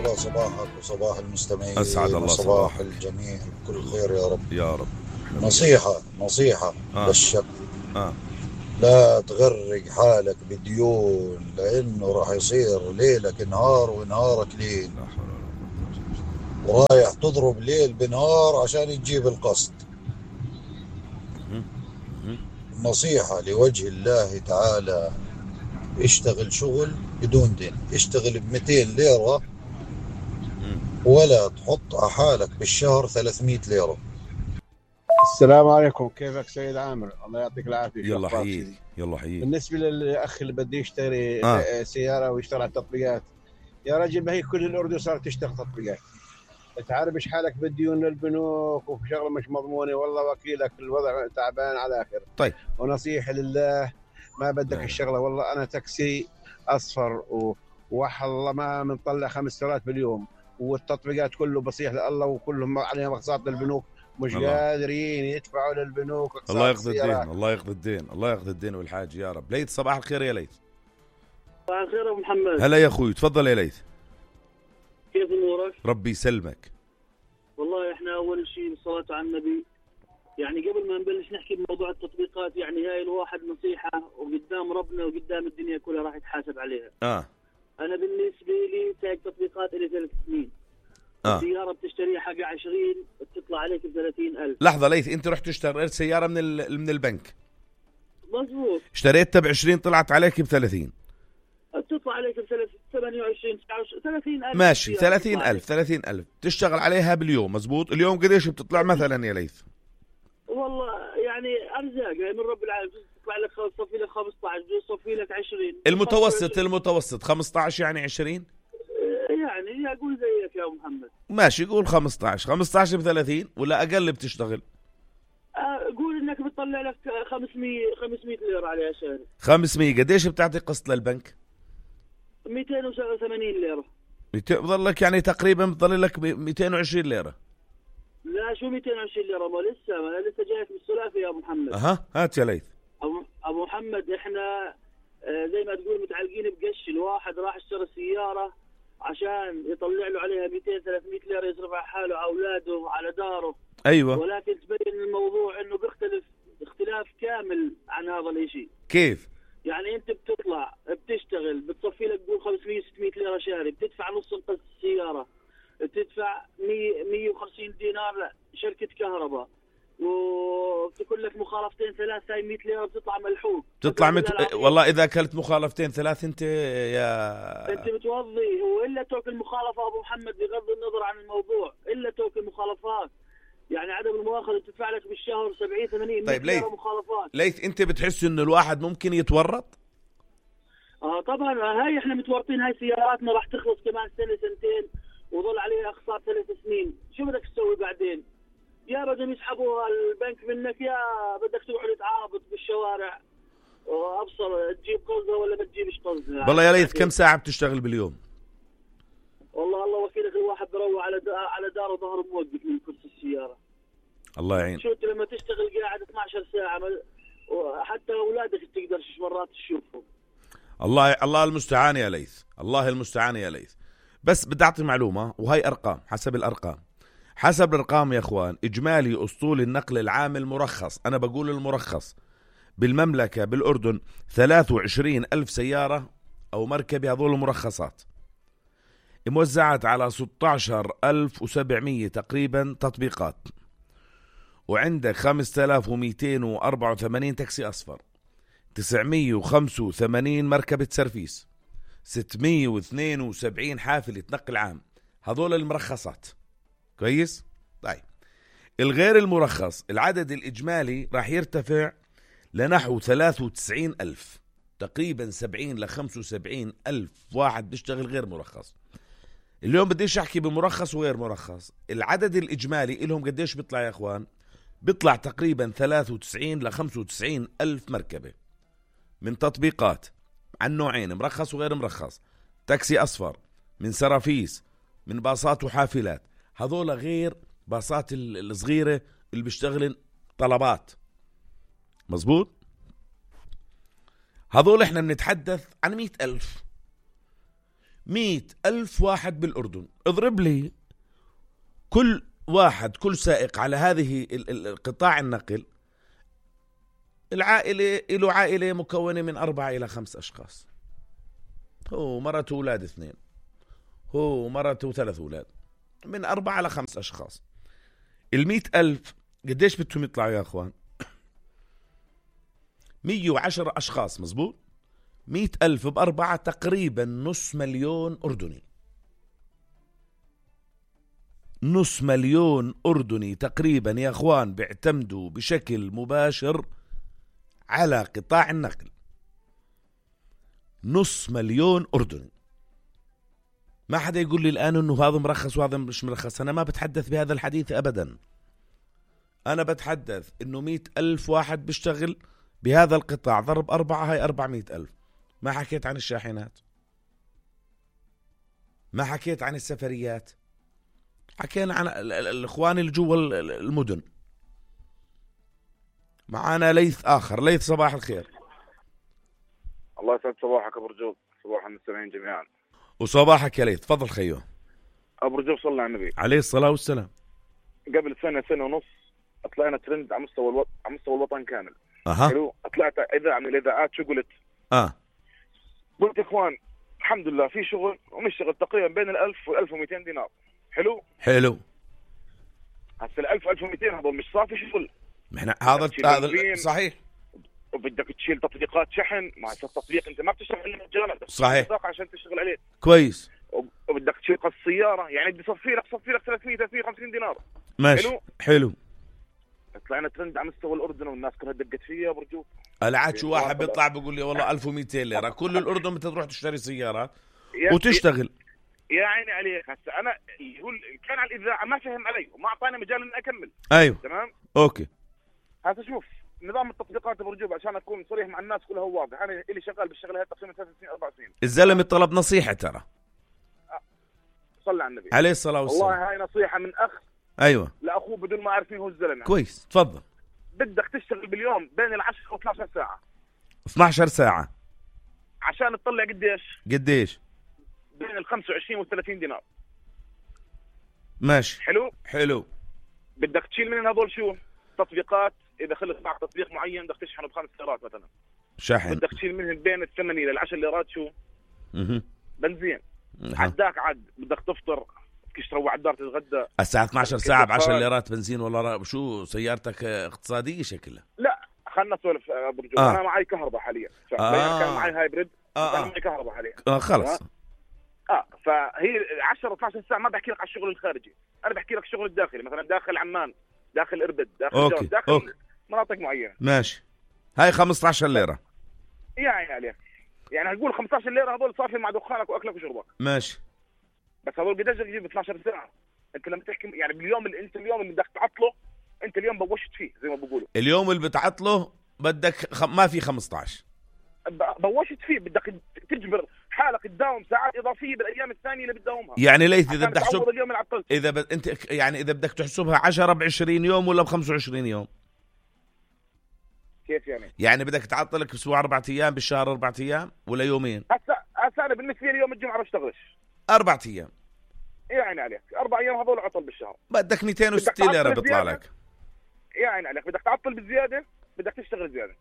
الله صباحك وصباح أسعد المستمعين الله وصباح صباحك. الجميع بكل خير يا رب. يا رب. نصيحة آه للشاب: آه لا تغرق حالك بديون، لأنه راح يصير ليلك نهار ونهارك ليل، لا حول ولا قوة إلا بالله. ورايح تضرب ليل بنهار عشان تجيب القسط. مهم. مهم. نصيحة لوجه الله تعالى: اشتغل شغل بدون دين، اشتغل ب200 ليرة مم. ولا تحط على حالك بالشهر 300 ليرة. السلام عليكم، كيفك سيد عامر؟ الله يعطيك العافية. شو يلا أخبارك حييك، سيدي؟ يلا حييك. بالنسبة للأخ اللي بده يشتري آه سيارة ويشتغل على التطبيقات، يا رجل ما هي كل الأردن صارت تشتغل تطبيقات. تعرفش حالك بديون للبنوك وفي شغلة مش مضمونة، والله وكيلك الوضع تعبان على آخر. طيب. ونصيحة لله، ما بدك لا. الشغلة. والله أنا تاكسي أصفر والله ما بنطلع 5 ساعات باليوم، والتطبيقات كله بصيح لله، وكلهم عليهم أقساط للبنوك، مش الله قادرين يدفعوا للبنوك الله أقساط يقضي الدين، السيارات. الله يقضي الدين، الله يقضي الدين والحاج يا رب. ليث صباح الخير يا ليث. صباح الخير ابو محمد. هلا يا اخوي، تفضل يا ليث. كيف امورك؟ ربي يسلمك. والله احنا اول شيء الصلاه على النبي. يعني قبل ما نبلش نحكي بموضوع التطبيقات، يعني هاي الواحد نصيحه وقدام ربنا وقدام الدنيا كلها راح يتحاسب عليها. انا بالنسبه لي سايق تطبيقات لي 3 سنين. السياره بتشتريها حق 20 بتطلع عليك ب 30,000. لحظه ليث، انت رحت اشتريت سياره من البنك؟ مظبوط. اشتريتها ب20 طلعت عليك ب30. بتطلع عليك ب 28 29 30,000. ماشي، 30,000 تشتغل عليها باليوم. مزبوط. اليوم قديش بتطلع مثلا يا ليث؟ والله يعني ارزاق من رب العالمين. تطلع لك تصفي لك 15، تصفي لك 20. المتوسط 15 يعني 20. يعني اقول زيك يا ابو محمد. ماشي، قول 15 ب30 ولا اقل بتشتغل؟ قول انك بتطلع لك 500 ليره عليها شهر. 500. قديش بتعطي قسط للبنك؟ 287 ليره. بضلك يعني تقريبا بضل لك 220 ليره. لا شو 220 ليره؟ ما انا لسه جايك بالثلاثي يا ابو محمد. هات يا ليث. ابو محمد، احنا زي ما تقول متعلقين بقش. الواحد راح اشترى سياره عشان يطلع له عليها 200 300 ليره يصرف على حاله، على اولاده، على داره. ايوه. ولكن تبين الموضوع انه بيختلف اختلاف كامل عن هذا الشيء. كيف؟ يعني انت بتطلع بتشتغل بتصفي لك قول 500 600 ليره شهري، بتدفع نص قسط السياره، بتدفع 150 دينار شركه كهرباء، وبتكون لك مخالفتين 3 هاي 100 ليره بتطلع ملحوق. والله اذا اكلت مخالفتين 3 انت متوظي. والا توكل مخالفه ابو محمد، بغض النظر عن الموضوع، الا توكل مخالفات. يعني عدم المؤاخذه تدفع لك بالشهر 70 80 طيب ليره مخالفات. ليث انت بتحس انه الواحد ممكن يتورط؟ طبعا. هاي احنا متورطين. هاي سياراتنا راح تخلص كمان سنه سنتين وظل عليها اقساط 3 سنين. شو بدك تسوي بعدين؟ يا بدهم يسحبوها البنك منك، يا بدك تقعد تعابط بالشوارع وابصر تجيب قرضه ولا ما تجيبش قرضه. والله يا ليث كم ساعه بتشتغل باليوم؟ والله الله وكيلك، الواحد بروح على داره ظهره موقف من كرسي السياره. الله يعين. شو انت لما تشتغل قاعد 12 ساعه وحتى اولادك تقدرش مرات تشوفهم. الله المستعان يا ليث، الله المستعان يا ليث. بس بدي اعطي معلومه، وهي ارقام. حسب الارقام يا اخوان، اجمالي اسطول النقل العام المرخص، انا بقول المرخص بالمملكه بالاردن 23,000 سياره او مركبه. هذول المرخصات موزعت على 16,700 تقريبا تطبيقات، وعندك 5,284 تاكسي أصفر، 985 مركبة سرفيس، 672 حافلة نقل عام. هذول المرخصات. كويس؟ طيب الغير المرخص العدد الإجمالي راح يرتفع لنحو 93,000 تقريبا. 70 ل75 ألف واحد بيشتغل غير مرخص. اليوم بديش أحكي بمرخص وغير مرخص. العدد الإجمالي إلهم قديش بيطلع يا أخوان؟ بيطلع تقريبا 93 ل95 ألف مركبة من تطبيقات عن نوعين، مرخص وغير مرخص، تاكسي أصفر، من سرافيس، من باصات وحافلات. هذول غير باصات الصغيرة اللي بيشتغلن طلبات. مزبوط؟ هذول احنا بنتحدث عن 100,000. 100,000 واحد بالأردن. اضرب لي كل واحد، كل سائق على هذه قطاع النقل، العائلة له عائلة مكونة من 4 إلى 5 أشخاص، هو مرته أولاد 2، هو مرته 3 أولاد، من 4 إلى 5 أشخاص. 100,000 قديش بدهم يطلعوا يا أخوان؟ 110 أشخاص، مزبوط. 100,000 ب4 تقريبا نص مليون أردني. نص مليون أردني تقريبا يا أخوان بيعتمدوا بشكل مباشر على قطاع النقل. نص مليون أردني. ما حدا يقول لي الآن أنه هذا مرخص وهذا مش مرخص. أنا ما بتحدث بهذا الحديث أبدا. أنا بتحدث أنه 100,000 واحد بيشتغل بهذا القطاع، ضرب 4 هاي 400,000. ما حكيت عن الشاحنات، ما حكيت عن السفريات، حكينا عن الإخوان اللي جوا المدن. معانا ليث آخر. ليث صباح الخير. الله يسعد صباحك أبو رجوب، صباح المستمعين جميعا. وصباحك يا ليث، تفضل خيو. أبو رجوب صلى على النبي عليه الصلاة والسلام. قبل سنة ونص طلعنا ترند على مستوى الوطن كامل. حلو. طلعت إذاعة من الإذاعات، شو قلت؟ قلت إخوان الحمد لله في شغل ومشتغل تقريبا بين 1000 و 1200 دينار. حلو. هسه 1000 و 1200 هذول مش صافي شغل. احنا هذا صحيح. وبدك تشيل تطبيقات شحن، مع التطبيق انت ما بتشتغل مجانا، صحيح، عشان تشتغل عليه كويس. وبدك تشيل قص السياره، يعني بدي صفي لك 350 دينار. ماشي. حلو. طلعنا ترند على مستوى الاردن والناس كلها دقت فيها يا برجو. العاد شو واحد بيطلع بيقول لي والله 1200 ليره، كل الاردن بتروح تشتري سيارات وتشتغل. يا عيني عليك. هسه انا يقول كان على الاذاعه ما فهم علي وما اعطاني مجال اني اكمل. ايوه تمام. اوكي. هسه شوف نظام التطبيقات يا برجوب، عشان اكون صريح مع الناس كلها هو واضح. انا اللي شغال بالشغله هي تقريبا 3 سنين 4 سنين. الزلمه طلب نصيحه ترى. صلى على النبي عليه الصلاه والسلام. والله هاي نصيحه من اخ ايوه لاخوه بدون ما اعرف مين هو الزلمه. كويس. تفضل. بدك تشتغل باليوم بين 10 و 12 ساعه. 12 ساعه عشان تطلع قديش؟ بين 25 و 30 دينار. ماشي. حلو. بدك تشيل من هذول شو؟ تطبيقات. اذا خلص معك تطبيق معين بدك تشحنه ب5 ليرات مثلا شحن. بدك تشيل منهم بين 8 ل 10 ليرات شو؟ بنزين. عداك عد بدك تفطر، بدك تروح على الدار تتغدى. الساعه 12 ساعه ب 10 ليرات بنزين ولا شو؟ سيارتك اقتصاديه شكلها؟ لا خلنا نسولف برجو. انا معي كهرباء حاليا. كان معي هايبريد. انا معي كهرباء حاليا. خلص. فهي 10 12 ساعه. ما بحكي لك على الشغل الخارجي، انا بحكي لك الشغل الداخلي، مثلا داخل عمان، داخل اربد، داخل جوز، داخل مناطق معينه. ماشي. هاي 15 ليره. يعني عليك، يعني هنقول 15 ليره هذول صافي مع دخانك واكلك وشربك. ماشي. بس هذول قديش تجيب 12 ساعه؟ انت لما تحكي يعني باليوم انت اليوم اللي بدك تعطله، انت اليوم بوشت فيه زي ما بقولوا. اليوم اللي بتعطله بدك ما في 15 بوشت فيه، بدك تجبر حالك تداوم ساعات اضافيه بالايام الثانيه اللي بتداومها. يعني ليث اذا بدك تحسب انت يعني اذا بدك تحسبها 10 ب 20 يوم ولا ب 25 يوم؟ كيف يعني؟ يعني بدك تعطلك اسبوع 4 ايام بالشهر، 4 ايام ولا يومين؟ هسه انا بالنسبه لي يوم الجمعه بشتغلش 4 ايام. يعني عليك 4 ايام هذول عطل بالشهر، بدك 260 ليره بيطلع لك. يعني عليك بدك تعطل بالزياده، بدك تشتغل زياده.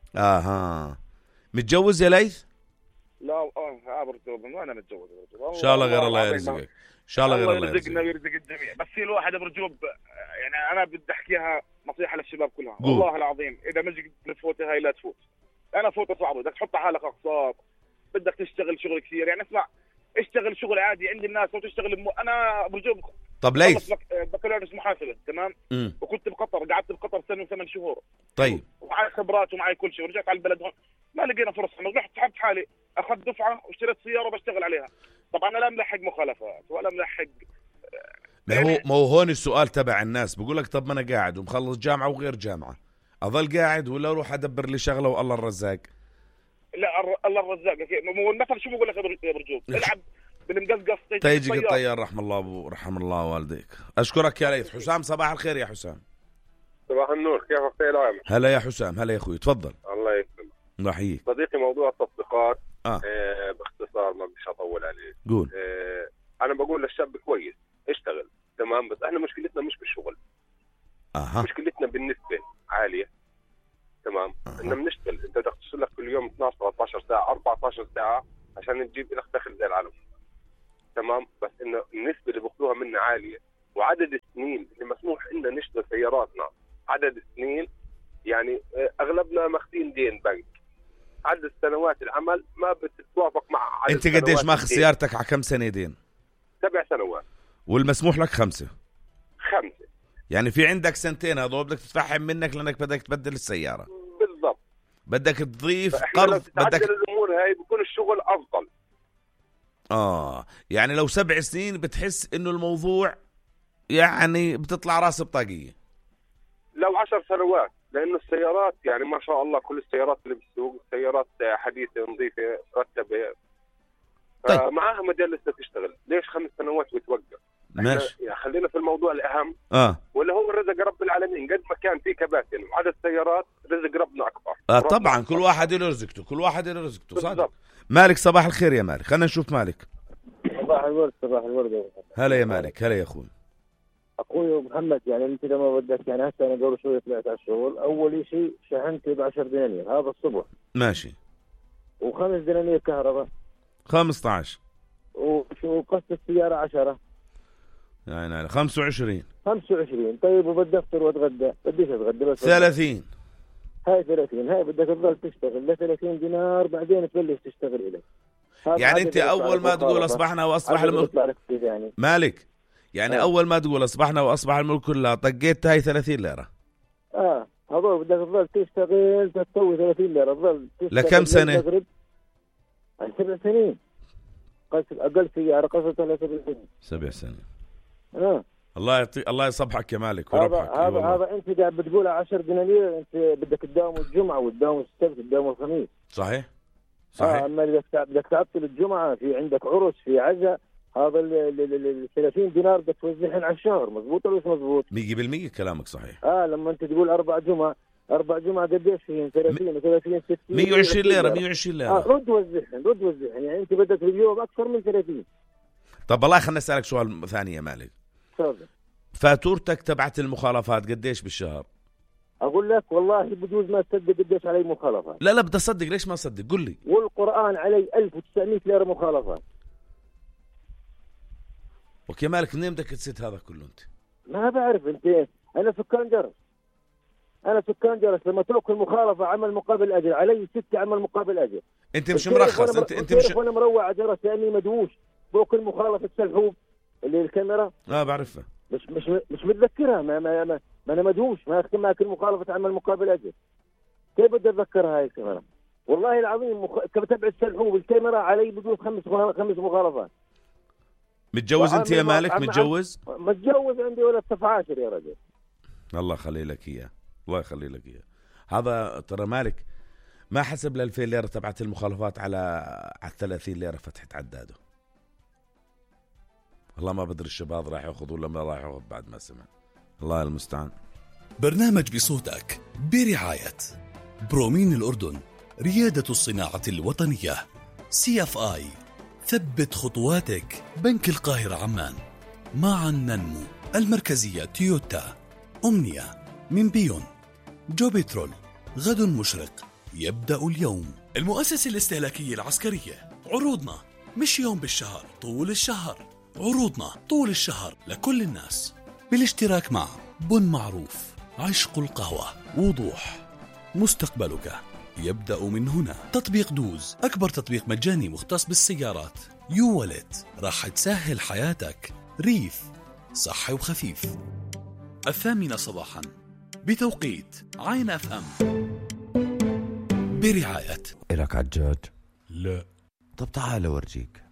متجوز يا ليث؟ لا برجوب وانا متجوز. ان شاء الله غير الله يرزقك، ان شاء الله غير الله يرزقنا ويرزق الجميع. بس في الواحد برجوب، يعني انا بدي احكيها نصيحه للشباب كلها. والله العظيم اذا مجد تفوتها هاي لا تفوت. انا فوتها صعبه، بدك تحط حالك اقساط، بدك تشتغل شغل كثير. يعني اسمع، اشتغل شغل عادي عند الناس وتشتغل انا برجوب. طب ليث بكالوريوس محاسبه تمام. وكنت بقطر، قعدت بقطر 1 سنة و8 شهور. طيب ومعي خبرات ومعي كل شيء، ورجعت على البلد هون ما لقينا فرص. رحت سحبت حالي، اخذت دفعه واشتريت سياره وبشتغل عليها. طبعا انا لا ملحق مخالفات ولا ملحق. ما هو هون السؤال تبع الناس، بقول لك طب ما انا قاعد ومخلص جامعه وغير جامعه، اظل قاعد ولا اروح ادبر لي شغله والله الرزاق؟ لا الله الرزاق. مو المثل شو بقول لك يا برجوب؟ العب بالمقصقص تيجي الطيار. رحم الله والديك. اشكرك يا ليث. حسام صباح الخير يا حسام. صباح النور، كيف اخوي العام؟ هلا يا حسام. هلا يا اخوي، تفضل. الله يسلمك. الله يحييك صديقي. موضوع التطبيقات باختصار ما بديش اطول عليه. قول. انا بقول للشاب كويس اشتغل تمام، بس احنا مشكلتنا مش بالشغل. مشكلتنا بالنسبة عالية تمام. إننا بنشتغل، انت بدك تشتغل لك كل يوم 12 13 ساعة 14 ساعة عشان تجيب لك دخل زي العالم تمام. بس انه النسبة اللي بياخذوها منا عالية، وعدد السنين اللي مسموح لنا نشتغل سياراتنا عدد السنين، يعني اغلبنا ماخذين دين بنك. عدد سنوات العمل ما بتتوافق مع عدد. انت قديش ماخذ سيارتك على كم سنة دين؟ 7 سنوات. والمسموح لك 5. 5 يعني في عندك 2 سنين هذول بدك تدفعهم منك لانك بدك تبدل السيارة. بالضبط. بدك تضيف قرض، بدك الامور هاي بيكون الشغل افضل. يعني لو 7 سنين بتحس انه الموضوع يعني بتطلع راس بطاقية. لو 10 سنوات، لانه السيارات يعني ما شاء الله كل السيارات اللي بالسوق سيارات حديثة نظيفة مرتبة. طيب. معاها مجال لسه تشتغل، ليش 5 سنوات وتوقف؟ ماشي. يعني خلينا في الموضوع الأهم. ولا هو رزق رب العالمين، قد ما كان في كباتن وعدد سيارات رزق ربنا أكبر. طبعا كل واحد له رزقته، كل واحد له رزقته. صادق. مالك صباح الخير يا مالك، خلينا نشوف مالك. صباح الورد. صباح الورد. هلا يا مالك. هلا يا أخوي. أخوي محمد، يعني أنت لما بدك، يعني هسه أنا قبل شوي طلعت على الشغل، أول شيء شحنت ب10 دنانير هذا الصبح. ماشي. و5 دنانير كهرباء. 15. وقصة السيارة 10. يعني 25. 25. طيب وبدي أفطر وأتغدى، بديش أتغدى بس 30. هاي 30. هاي بدك تظل تشتغل ل 30 دينار، بعدين تبلش تشتغل إليك. يعني أنت أول ما تقول أصبحنا وأصبح الملك يعني. مالك، يعني أول ما تقول أصبحنا وأصبح الملك كلها طقيت هاي 30 ليرة. هذول بدك تظل تشتغل تسوي 30 ليرة، تظل تشتغل. لكم سنة؟ 7 سنين. أقل سيارة قصتها ل 7 سنين. 7 سنين. الله يصبحك يا مالك وربحك. هذا انت قاعد بتقول 10 دنانير، انت بدك تداوم الجمعه وتداوم السبت وتداوم الخميس. صحيح. اما بدك تعطل الجمعه، في عندك عرس، في عزاء، هذا ال 30 دينار بدك توزعهم على الشهر. مزبوط ولا مش مزبوط؟ 100% كلامك صحيح. لما انت تقول 4 جمعة قديش فيهم؟ 30 و30 60 120 ليرة. 120 ليرة. رد وزعهم يعني انت بدك باليوم اكثر من 30. طب والله خلنا اسالك سؤال ثاني يا مالك. تفضل. فاتورتك تبعت المخالفات قديش بالشهر؟ اقول لك والله بجوز ما تصدق قديش علي مخالفات. لا بدي اصدق، ليش ما اصدق؟ قل لي. والقرآن علي 1900 ليرة مخالفات. اوكي مالك، منين بدك تسد هذا كله انت؟ ما بعرف. انت انا سكان جرس، لما تاكل مخالفه عمل مقابل اجر، علي 6 عمل مقابل اجر. انت مش مرخص. انت مش وانا مروع على جرس لاني مدووش، باكل مخالفه سلحوب اللي الكاميرا. بعرفها. مش متذكرها. ما انا مدووش، ما اكل مخالفه عمل مقابل اجر. كيف بدي اتذكرها هاي الكاميرا؟ والله العظيم تبع السلحوب الكاميرا علي بجوز 5 مخالفات. متجوز انت يا مالك؟ متجوز عندي ولد 19 يا رجل. الله يخلي لك اياه. الله يخلي لك اياه. هذا ترى مالك ما حسب ل 2000 ليرة تبعت المخالفات على 30 ليرة فتحت عداده. والله ما بدري الشباب راح ياخذ ولا ما راح ياخذ بعد ما سمع. الله المستعان. برنامج بصوتك برعاية برومين الأردن، ريادة الصناعة الوطنية. CFI، ثبت خطواتك. بنك القاهرة عمان، معا ننمو. المركزية تويوتا. أمنية من بيون. جو بترول، غد مشرق يبدأ اليوم. المؤسسة الاستهلاكية العسكرية، عروضنا مش يوم بالشهر، طول الشهر. عروضنا طول الشهر لكل الناس، بالاشتراك مع بن معروف، عشق القهوة، وضوح. مستقبلك يبدأ من هنا. تطبيق دوز، أكبر تطبيق مجاني مختص بالسيارات. يو والت، راح تسهل حياتك. ريف، صحي وخفيف. 8 صباحا بتوقيت عين FM، برعاية. إلك عجاج؟ لا. طب تعال أورجيك.